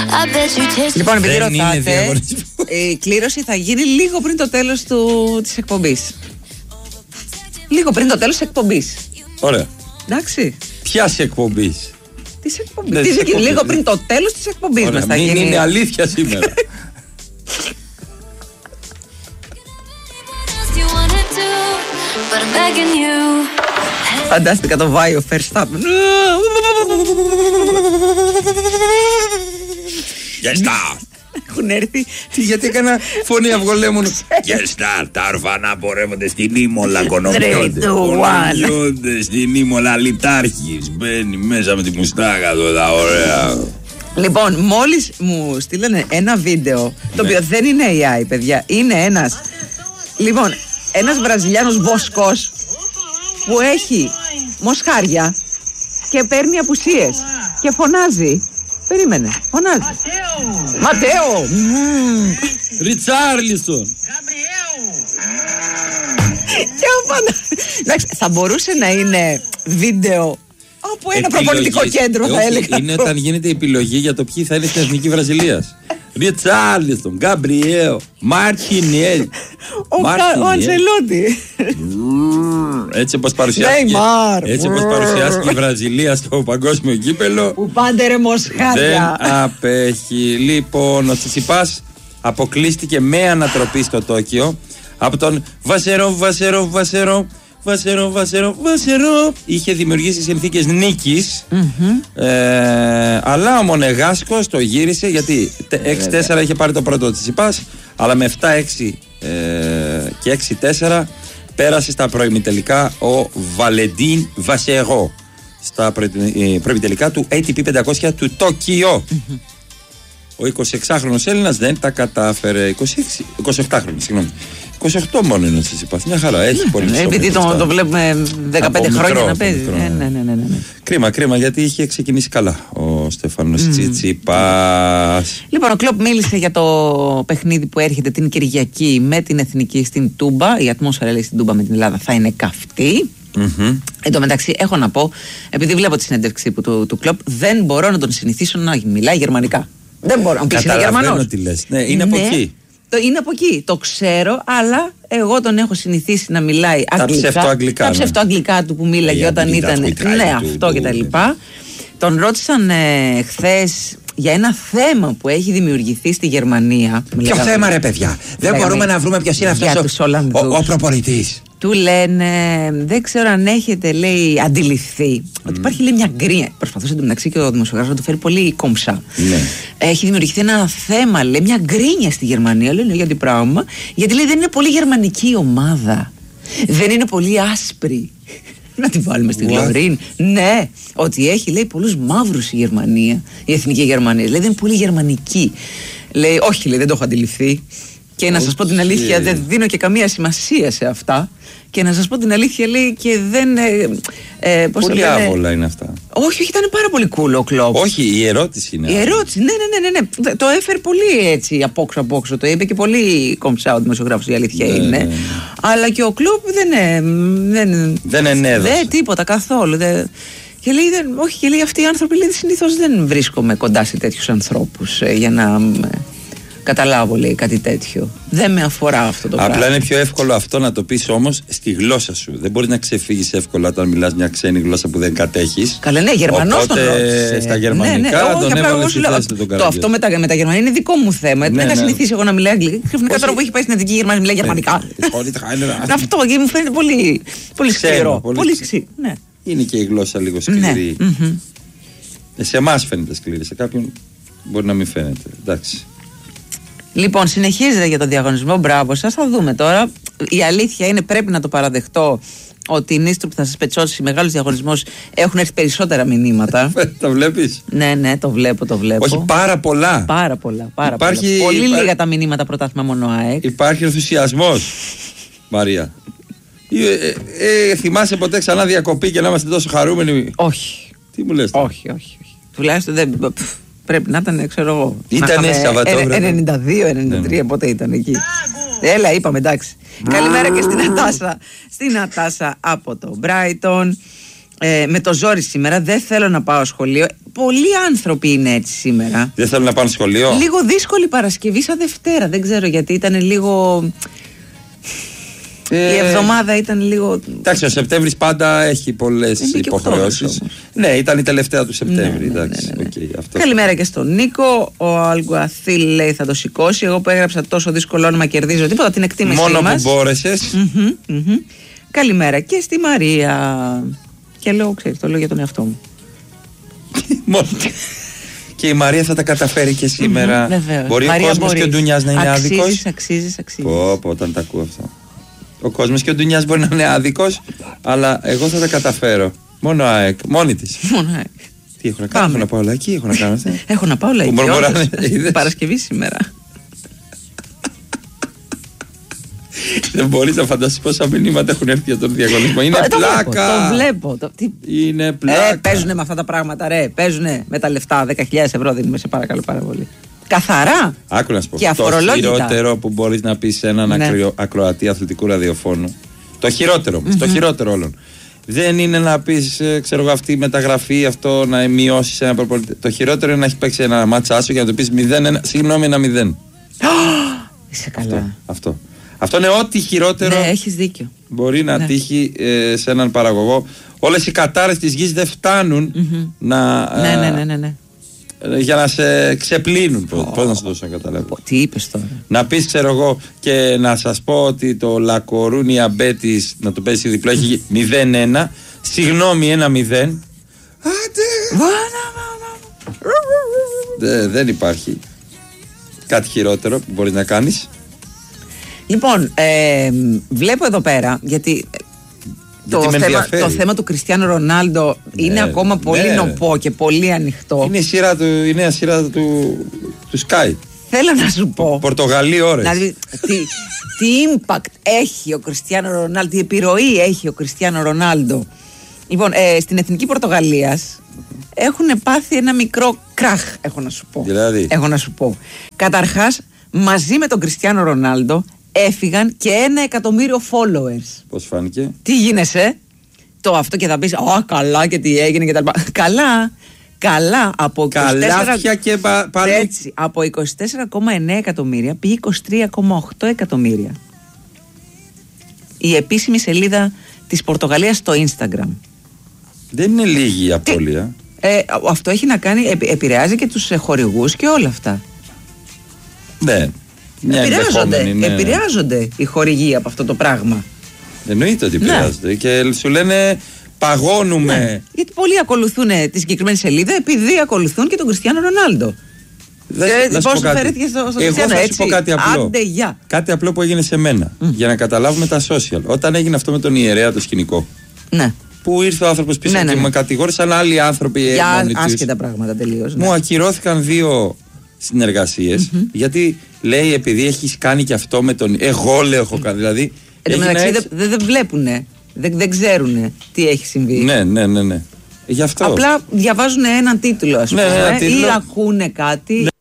Λοιπόν, επειδή ρωτάτε, η κλήρωση θα γίνει λίγο πριν το τέλος της εκπομπής. Λίγο πριν το τέλος της εκπομπής. Ωραία. Εντάξει. Ποιας εκπομπής? Της εκπομπής. Λίγο πριν το τέλος της εκπομπής μας θα γίνει. Μην είναι αλήθεια σήμερα. Φαντάστηκα το βάει ο Verstappen. Έχουν έρθει. Γιατί έκανα φωνή αυγολέμονο. Γεστά, τα ορφανά πορεύονται στην Ήμολα, κονομιώνται στην Ήμολα, λιτάρχης. Μπαίνει μέσα με τη μουστάκα του, τα ωραία. Λοιπόν, μόλις μου στείλανε ένα βίντεο, το οποίο δεν είναι AI, παιδιά, είναι ένας. Λοιπόν, ένας Βραζιλιάνος βοσκός που έχει μοσχάρια και παίρνει απουσίες και φωνάζει. Περίμενε, φωνάζει. Ματέο! Ριτσάρλισον! Εντάξει, θα μπορούσε να είναι βίντεο από ένα προπονητικό κέντρο, θα έλεγα. Είναι όταν γίνεται η επιλογή για το ποιοι θα είναι στην Εθνική Βραζιλίας. Ριτσάρλισον, Γκαμπριέλ, Μαρτινέλ. Ο Αντσελότη. Έτσι όπως παρουσιάστηκε η Βραζιλία στο παγκόσμιο κύπελο, που πάντε ρε μοσχάρια, δεν απέχει. Λοιπόν, ο Τσιτσιπάς αποκλείστηκε με ανατροπή στο Τόκιο από τον Βασερό. Είχε δημιουργήσει συνθήκες νίκης, αλλά ο Μονεγάσκος το γύρισε, γιατί 6-4 είχε πάρει το πρώτο Τσιτσιπάς, αλλά με 7-6 και 6-4 πέρασε στα προημιτελικά ο Βαλεντίν Βασερό στα προημιτελικά του ATP 500 του Τόκιο. Ο 26χρονος Έλληνας δεν τα κατάφερε. 28χρονος, συγγνώμη. 28 μόνο είναι ο Τσιτσιπάς. Μια χαρά, έχει πολύ σώμα. Επειδή το βλέπουμε 15 χρόνια να παίζει. Ναι. Κρίμα, γιατί είχε ξεκινήσει καλά ο Στέφανος Τσιτσιπάς. Λοιπόν, ο Κλοπ μίλησε για το παιχνίδι που έρχεται την Κυριακή με την Εθνική στην Τούμπα. Η ατμόσφαιρα, λέει, στην Τούμπα με την Ελλάδα θα είναι καυτή. Εν τω μεταξύ, έχω να πω, επειδή βλέπω τη συνέντευξη του Κλοπ, δεν μπορώ να τον συνηθίσω να μιλάει γερμανικά. Δεν μπορώ να πει είναι Γερμανός. Τι λες. Ναι, είναι από εκεί. Είναι από εκεί, το ξέρω, αλλά εγώ τον έχω συνηθίσει να μιλάει αγγλικά. Τα ψευτοαγγλικά του που μίλαγε όταν ήταν. Ναι, αυτό και τα λοιπά. Τον ρώτησαν χθες για ένα θέμα που έχει δημιουργηθεί στη Γερμανία. Ποιο θέμα, ρε παιδιά? Δεν μπορούμε να βρούμε ποιος είναι αυτός ο προπονητής. Του λένε, δεν ξέρω αν έχετε, λέει, αντιληφθεί ότι υπάρχει, λέει, μια γκρίνια. Προσπαθούσε εντωμεταξύ και ο δημοσιογράφος να το φέρει πολύ κομψά. Ναι. Έχει δημιουργηθεί ένα θέμα, λέει, μια γκρίνια στη Γερμανία. Λένε γιατί πράγμα? Γιατί, λέει, δεν είναι πολύ γερμανική η ομάδα. Δεν είναι πολύ άσπρη. Να τη βάλουμε στη Γλωρίν. Ναι, ότι έχει, λέει, πολλούς μαύρους η Γερμανία, η εθνική Γερμανία. Λέει, δεν είναι πολύ γερμανική. Λέει, όχι, λέει, δεν το έχω αντιληφθεί. Και να σας πω την αλήθεια, δεν δίνω και καμία σημασία σε αυτά. Και να σας πω την αλήθεια, λέει, και δεν. Πολύ άβολα είναι αυτά. Όχι, ήταν πάρα πολύ cool ο Κλοπ. Όχι, η ερώτηση είναι. Η ερώτηση, ναι. Το έφερε πολύ έτσι από όξω. Το είπε και πολύ κομψά ο δημοσιογράφος, η αλήθεια είναι. Ναι. Αλλά και ο Κλοπ δεν ενέδωσε. Δεν τίποτα καθόλου. Και λέει, όχι, και λέει, αυτοί οι άνθρωποι, λέει, συνήθως δεν βρίσκομαι κοντά σε τέτοιους ανθρώπους για να καταλάβω, λέει, κάτι τέτοιο. Δεν με αφορά αυτό το πράγμα. Απλά είναι πιο εύκολο αυτό να το πεις όμως στη γλώσσα σου. Δεν μπορείς να ξεφύγεις εύκολα όταν μιλάς μια ξένη γλώσσα που δεν κατέχεις. Καλά, ναι, Γερμανός τον ρώτησε. Στα γερμανικά τον έβαλες στη θέση του τον καραγκιό. Αυτό με τα γερμανικά είναι δικό μου θέμα. Δεν είχα συνηθίσει εγώ να μιλάω αγγλικά. Ξαφνικά τώρα που έχει πάει στην Εθνική Γερμανία μιλάει γερμανικά. Αυτό και μου φαίνεται πολύ σκληρό. Είναι και η γλώσσα λίγο σκληρή. Σε εμάς φαίνεται σκληρή. Σε κάποιον μπορεί να μην φαίνεται. Εντάξει. Λοιπόν, συνεχίζεται για τον διαγωνισμό. Μπράβο σας, θα δούμε τώρα. Η αλήθεια είναι, πρέπει να το παραδεχτώ, ότι οι νήστροι που θα σας πετσώσει μεγάλους διαγωνισμούς έχουν έρθει περισσότερα μηνύματα. Το βλέπεις? Ναι, το βλέπω. Όχι, πάρα πολλά. Πάρα πολλά. Πολύ λίγα τα μηνύματα πρωτάθλημα μόνο ΑΕΚ. Υπάρχει ενθουσιασμός, Μαρία. Θυμάσαι ποτέ ξανά διακοπή και να είμαστε τόσο χαρούμενοι? Όχι. Τι μου λες? Όχι. Τουλάχιστον δεν. Πρέπει να ήταν, ξέρω εγώ. Ήτανε Σαββατόβραδο. 92-93, πότε ήταν εκεί. Έλα, είπαμε, εντάξει. Καλημέρα και στην Νατάσα. Στην Νατάσα από το Brighton. με το ζόρι σήμερα, δεν θέλω να πάω σχολείο. Πολλοί άνθρωποι είναι έτσι σήμερα. Δεν θέλουν να πάνε σχολείο. Λίγο δύσκολη Παρασκευή σαν Δευτέρα. Δεν ξέρω γιατί ήταν λίγο. Η εβδομάδα ήταν λίγο. Εντάξει, ο Σεπτέμβρης πάντα έχει πολλές υποχρεώσεις. Ναι, ήταν η τελευταία του Σεπτέμβρη. Ναι. Okay, αυτό. Καλημέρα και στον Νίκο. Ο Αλγκουαθίλ λέει θα το σηκώσει. Εγώ που έγραψα τόσο δύσκολο όνομα κερδίζω τίποτα. Την εκτίμησή μας. Μόνο που μπόρεσες. Καλημέρα και στη Μαρία. Και λέω, ξέρεις, το λέω για τον εαυτό μου. Και η Μαρία θα τα καταφέρει και σήμερα. Μπορεί ο κόσμος και ο Ντουνιάς να είναι άδικος. Αξίζεις. Πω, όταν τα ακούω αυτά. Ο κόσμος και ο Ντουνιάς μπορεί να είναι άδικος, αλλά εγώ θα τα καταφέρω. Μόνο ΑΕΚ, μόνη της. Τι έχω να κάνω, έχω να πάω λαϊκή, έχω να κάνω αυτά. Έχω να πάω λαϊκή. Παρασκευή σήμερα. Δεν μπορείς να φανταστείς πόσα μηνύματα έχουν έρθει για τον διαγωνισμό. Είναι πλάκα. Το βλέπω. Είναι πλάκα. Παίζουνε με αυτά τα πράγματα, ρε. Παίζουνε με τα λεφτά. 10.000 ευρώ δίνουμε, σε παρακαλώ πάρα πολύ. Καθαρά. Άκου να σου πω. Και αφορολόγητα. Το χειρότερο που μπορείς να πεις σε έναν ακροατή αθλητικού ραδιοφώνου. Το χειρότερο, το χειρότερο όλων. Δεν είναι να πεις, ξέρω εγώ, αυτή η μεταγραφή, αυτό να μειώσεις ένα προπονητή. Το χειρότερο είναι να έχει παίξει ένα μάτσα σου και να του πεις 0-1, συγγνώμη, 1-0. Είσαι καλά. Αυτό είναι ό,τι χειρότερο. Ναι, έχεις δίκιο. Μπορεί να τύχει σε έναν παραγωγό. Όλες οι κατάρες της γης δεν φτάνουν να. Ναι. Για να σε ξεπλύνουν. Πώς να σου δώσω να καταλάβω. Τι είπες τώρα. Να πεις, ξέρω εγώ, και να σας πω ότι το Λακορούνια Μπέτης, να το πέσει διπλό, έχει 0-1. Συγγνώμη, 1-0. Δεν υπάρχει κάτι χειρότερο που μπορείς να κάνεις. Λοιπόν, βλέπω εδώ πέρα, γιατί το θέμα του Κριστιάνο Ρονάλντο είναι ακόμα πολύ νοπό και πολύ ανοιχτό. Είναι η νέα σειρά του Sky. Θέλω να σου πω. Πορτογαλί ώρες. Δηλαδή, τι impact έχει ο Κριστιάνο Ρονάλντο, τι επιρροή έχει ο Κριστιάνο Ρονάλντο. Λοιπόν, στην Εθνική Πορτογαλίας έχουν πάθει ένα μικρό κράχ, έχω να σου πω. Δηλαδή. Έχω να σου πω. Καταρχάς, μαζί με τον Κριστιάνο Ρονάλντο έφυγαν και 1 εκατομμύριο followers. Πώς φάνηκε? Τι γίνεσαι? Το αυτό και θα πεις, καλά και τι έγινε και τα λοιπά. Καλά, από 24... Καλάθια και πάλι. Έτσι, από 24,9 εκατομμύρια πήγε 23,8 εκατομμύρια. Η επίσημη σελίδα της Πορτογαλίας στο Instagram. Δεν είναι λίγη η απώλεια. Αυτό έχει να κάνει, επηρεάζει και τους χορηγούς και όλα αυτά. Ναι. Επηρεάζονται οι χορηγοί από αυτό το πράγμα. Εννοείται ότι επηρεάζονται. Και σου λένε παγώνουμε. Ναι. Γιατί πολλοί ακολουθούν τη συγκεκριμένη σελίδα επειδή ακολουθούν και τον Κριστιάνο Ρονάλντο. Πώς φέρθηκε στο Κριστιάνο, θα σου πω κάτι απλό. Άντε, γεια. Κάτι απλό που έγινε σε μένα. Για να καταλάβουμε τα social. Όταν έγινε αυτό με τον ιερέα το σκηνικό. Ναι. Που ήρθε ο άνθρωπος πίσω και με κατηγόρησαν άλλοι άνθρωποι. Για άσχετα πράγματα τελείως. Μου ακυρώθηκαν 2 συνεργασίες. Γιατί λέει, επειδή έχεις κάνει και αυτό με τον. Εγώ λέω έχω κάνει. Δηλαδή. Εν τω μεταξύ δεν βλέπουνε. Δεν ξέρουν τι έχει συμβεί. Ναι. Γι' αυτό. Απλά διαβάζουν έναν τίτλο, ας πούμε. Ή ακούνε κάτι.